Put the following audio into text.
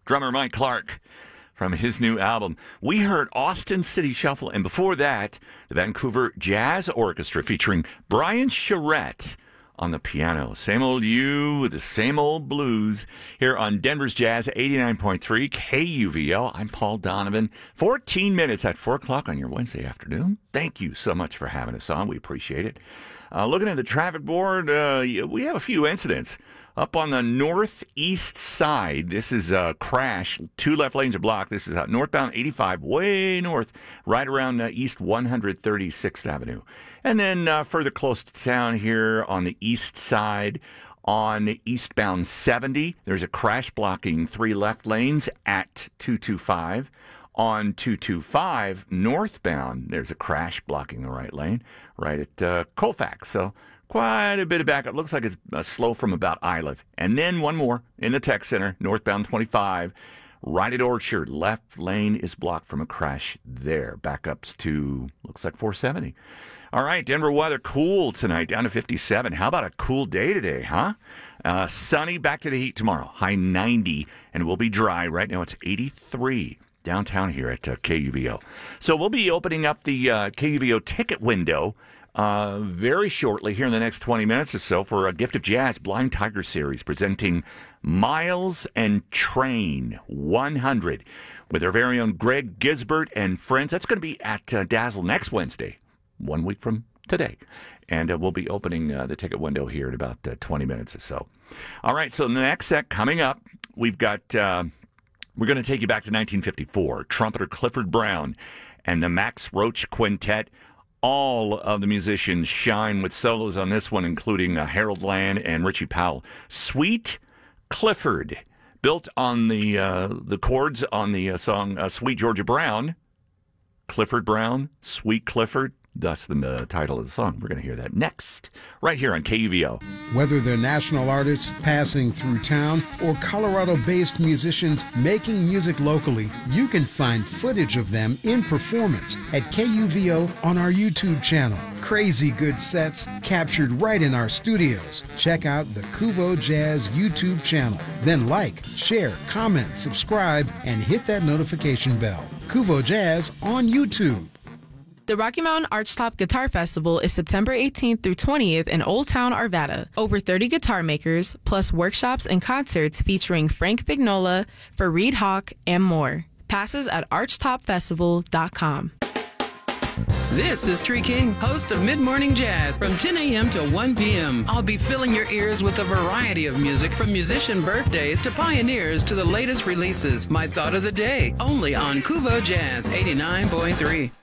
drummer Mike Clark from his new album. We heard Austin City Shuffle, and before that, the Vancouver Jazz Orchestra featuring Brian Charette on the piano. Same old you with the same old blues here on Denver's Jazz 89.3 KUVO. I'm Paul Donovan. 14 minutes at 4 o'clock on your Wednesday afternoon. Thank you so much for having us on. We appreciate it. Looking at the traffic board, we have a few incidents. Up on the northeast side, this is a crash. 2 left lanes are blocked. This is northbound 85, way north, right around East 136th Avenue. And then further close to town here on the east side, on eastbound 70, there's a crash blocking 3 left lanes at 225. On 225 northbound, there's a crash blocking the right lane right at Colfax. So quite a bit of backup. Looks like it's slow from about Iliff. And then one more in the tech center, northbound 25, right at Orchard. Left lane is blocked from a crash there. Backups to, looks like 470. All right, Denver weather cool tonight, down to 57. How about a cool day today, huh? Sunny, back to the heat tomorrow. High 90, and we'll be dry. Right now it's 83 downtown here at KUVO. So we'll be opening up the KUVO ticket window very shortly here in the next 20 minutes or so for a Gift of Jazz Blind Tiger Series presenting Miles and Train 100 with our very own Greg Gisbert and friends. That's going to be at Dazzle next Wednesday, 1 week from today. And we'll be opening the ticket window here in about 20 minutes or so. All right, so in the next set coming up, we've got, we're going to take you back to 1954. Trumpeter Clifford Brown and the Max Roach Quintet. All of the musicians shine with solos on this one, including Harold Land and Richie Powell. Sweet Clifford, built on the chords on the song Sweet Georgia Brown. Clifford Brown, Sweet Clifford. Thus the title of the song. We're going to hear that next, right here on KUVO. Whether they're national artists passing through town or Colorado-based musicians making music locally, you can find footage of them in performance at KUVO on our YouTube channel. Crazy good sets captured right in our studios. Check out the KUVO Jazz YouTube channel. Then like, share, comment, subscribe, and hit that notification bell. KUVO Jazz on YouTube. The Rocky Mountain Archtop Guitar Festival is September 18th through 20th in Old Town, Arvada. Over 30 guitar makers, plus workshops and concerts featuring Frank Vignola, Fareed Hawk, and more. Passes at archtopfestival.com. This is Tree King, host of Mid-Morning Jazz from 10 a.m. to 1 p.m. I'll be filling your ears with a variety of music from musician birthdays to pioneers to the latest releases. My thought of the day, only on KUVO Jazz 89.3.